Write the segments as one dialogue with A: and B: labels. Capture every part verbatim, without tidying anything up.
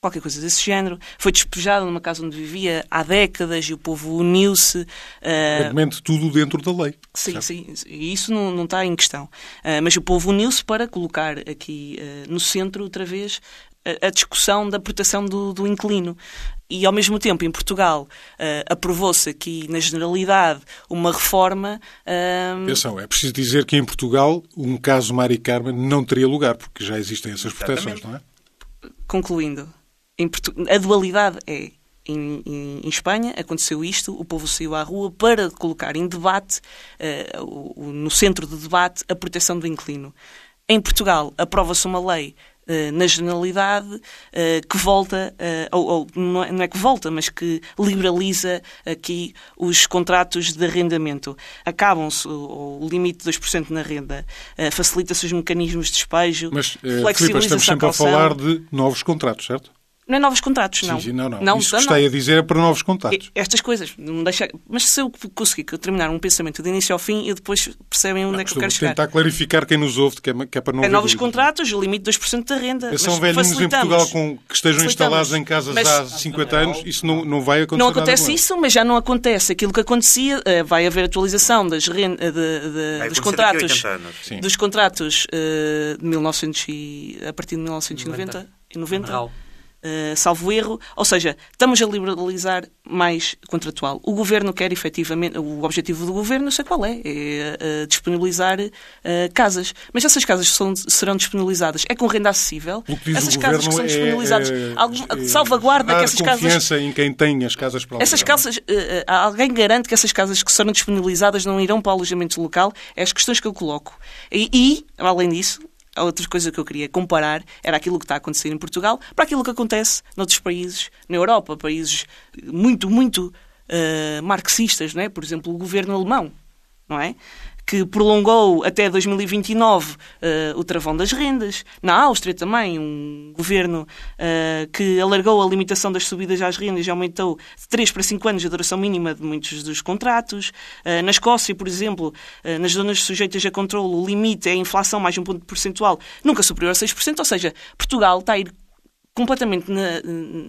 A: qualquer coisa desse género. Foi despejado numa casa onde vivia há décadas e o povo uniu-se. Uh...
B: Realmente tudo dentro da lei.
A: Sim, certo? Sim. E isso não, não está em questão. Uh, mas o povo uniu-se para colocar aqui uh, no centro, outra vez, a, a discussão da proteção do, do inquilino. E, ao mesmo tempo, em Portugal, uh, aprovou-se aqui, na generalidade, uma reforma... Uh...
B: Atenção, é preciso dizer que em Portugal um caso Mari Carmen não teria lugar, porque já existem essas proteções,
C: Exatamente.
B: não é?
A: Concluindo, em Portu... a dualidade é, em, em, em Espanha aconteceu isto, o povo saiu à rua para colocar em debate, uh, o, o, no centro do debate, a proteção do inquilino. Em Portugal, aprova-se uma lei uh, na generalidade uh, que volta, uh, ou, ou não, é, não é que volta, mas que liberaliza aqui os contratos de arrendamento. Acabam-se o, o limite de dois por cento na renda, uh, facilita-se os mecanismos de despejo,
B: mas, uh,
A: flexibiliza-se
B: Filipe, estamos sempre
A: a,
B: a falar de novos contratos, certo?
A: Não é novos contratos, não.
B: Sim, sim, não, não.
A: não
B: Isso
A: não,
B: que está
A: não.
B: a dizer é para novos contratos.
A: Estas coisas, não me deixa... Mas se eu conseguir terminar um pensamento de início ao fim, e depois percebem onde
B: não,
A: é que eu quero
B: tentar
A: chegar.
B: clarificar quem nos ouve, que é, que é para não
A: É
B: haver
A: novos
B: dúvidas.
A: contratos, o limite de dois por cento da renda.
B: São velhinhos em Portugal com, que estejam instalados em casas
A: mas,
B: há cinquenta anos, isso não, não vai acontecer.
A: Não acontece
B: nada
A: isso, mas já não acontece aquilo que acontecia. Vai haver atualização das renda, de, de, dos contratos, dos contratos uh, de mil e novecentos e, a partir de mil novecentos e noventa. noventa. Uh, salvo erro, ou seja, estamos a liberalizar mais contratual. O Governo quer, efetivamente, o objetivo do Governo, eu sei qual é, é uh, disponibilizar uh, casas. Mas essas casas são, serão disponibilizadas, é com renda acessível. Essas casas que são disponibilizadas,
B: é,
A: algum,
B: é,
A: salvaguarda que essas casas...
B: confiança em quem tem as casas para
A: essas casas, uh, alguém garante que essas casas que serão disponibilizadas não irão para o alojamento local? É as questões que eu coloco. E, e além disso, a outra coisa que eu queria comparar era aquilo que está a acontecer em Portugal para aquilo que acontece noutros países, na Europa, países muito, muito uh, marxistas, não é? Por exemplo, o governo alemão, não é? Que prolongou até dois mil e vinte e nove uh, o travão das rendas. Na Áustria também, um governo uh, que alargou a limitação das subidas às rendas e aumentou de três para cinco anos a duração mínima de muitos dos contratos. Uh, na Escócia, por exemplo, uh, nas zonas sujeitas a controle, o limite é a inflação mais um ponto percentual nunca superior a seis por cento, ou seja, Portugal está a ir completamente na,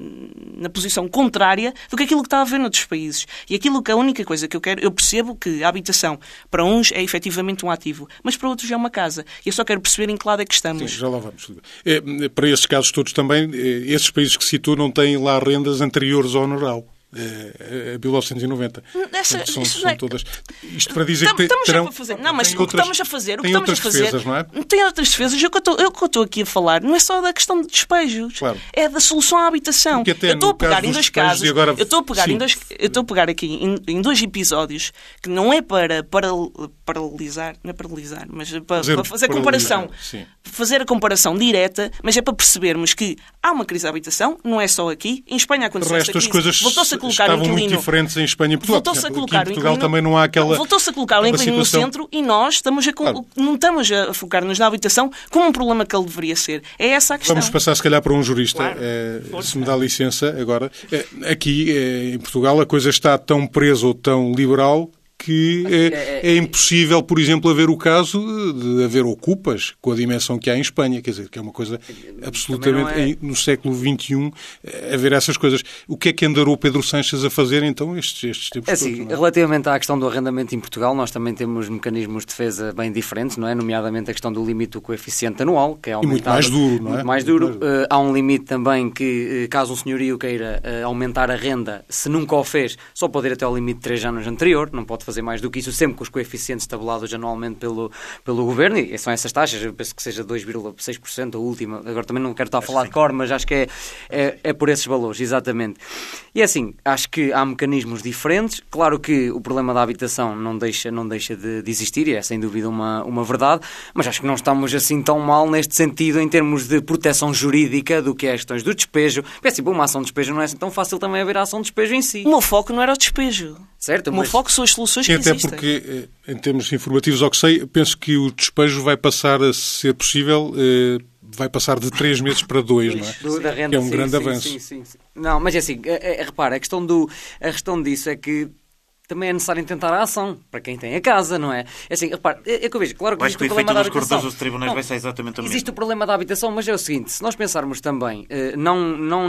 A: na posição contrária do que aquilo que está a haver noutros países. E aquilo que a única coisa que eu quero... Eu percebo que a habitação, para uns, é efetivamente um ativo, mas para outros é uma casa. E eu só quero perceber em que lado é que estamos.
B: Sim, já lá vamos. É, para esses casos todos também, esses países que citou não têm lá rendas anteriores ao honorário. É, é mil novecentos e noventa.
A: Essa,
B: Portanto, são,
A: isso
B: são
A: é...
B: todas... Isto para dizer
A: Tam,
B: que
A: estamos
B: terão...
A: a fazer. Não, mas o que
B: outras,
A: estamos a fazer, o que
B: tem
A: estamos
B: outras
A: a fazer,
B: defesas, não é?
A: Tem outras defesas. O que eu estou aqui a falar não é só da questão de despejos,
B: claro.
A: É da solução à habitação. Eu estou a pegar em dois casos, agora... eu estou a pegar em dois, eu estou a pegar aqui em, em dois episódios que não é para, para paralisar, não é paralisar, mas para fazer, para fazer comparação,
B: sim.
A: fazer a comparação direta, mas é para percebermos que há uma crise de habitação, não é só aqui. Em Espanha aconteceu esta crise.
B: Coisas
A: voltou-se a colocar
B: estavam
A: um inquilino,
B: muito diferentes em Espanha e Portugal.
A: Voltou-se a colocar
B: em Portugal
A: o inquilino,
B: também não há aquela...
A: Voltou-se a colocar o inquilino no centro e nós estamos a, claro. não estamos a focar-nos na habitação como um problema que ele deveria ser. É essa a questão.
B: Vamos passar, se calhar, para um jurista,
A: claro.
B: é, se me dá licença agora. É, aqui, é, em Portugal, a coisa está tão presa ou tão liberal que é, é impossível, por exemplo, haver o caso de haver ocupas com a dimensão que há em Espanha, quer dizer, que é uma coisa absolutamente, é... no século vinte e um, haver essas coisas. O que é que andarou Pedro Sánchez a fazer, então, estes, estes tempos
D: é assim,
B: todos? É?
D: Relativamente à questão do arrendamento em Portugal, nós também temos mecanismos de defesa bem diferentes, não é? Nomeadamente a questão do limite do coeficiente anual, que é aumentado.
B: E muito mais duro, não é?
D: Muito mais duro. Muito mais duro. Uh, há um limite também que, caso um senhorio queira uh, aumentar a renda, se nunca o fez, só pode ir até ao limite de três anos anterior, não pode fazer mais do que isso, sempre com os coeficientes tabulados anualmente pelo, pelo Governo, e são essas taxas, eu penso que seja dois vírgula seis por cento a última, agora também não quero estar a falar de cor, mas acho que é, é, é por esses valores, exatamente. E assim, acho que há mecanismos diferentes, claro que o problema da habitação não deixa, não deixa de, de existir, e é sem dúvida uma, uma verdade, mas acho que não estamos assim tão mal neste sentido, em termos de proteção jurídica do que é as questões do despejo, porque assim, uma ação de despejo não é assim tão fácil também haver a ação de despejo em si.
A: O meu foco não era o despejo.
D: Certo,
A: o meu
D: mas...
A: foco são as soluções que
B: até
A: existem.
B: Porque, em termos informativos, ao que sei, penso que o despejo vai passar a ser possível, eh, vai passar de três meses para dois, não é?
D: Do, da renda,
B: que é um
D: sim,
B: grande
D: sim,
B: avanço.
D: Sim, sim, sim. Não, mas é assim, é, é, repara, a questão, do, a questão disso é que também é necessário tentar a ação para quem tem a casa, não é? É assim, repara, é, é que eu vejo, claro que
C: existe
D: o problema da habitação. Dos tribunais
C: não,
D: vai
C: ser exatamente o
D: existe
C: mesmo.
D: o problema da habitação, mas é o seguinte, se nós pensarmos também, não, não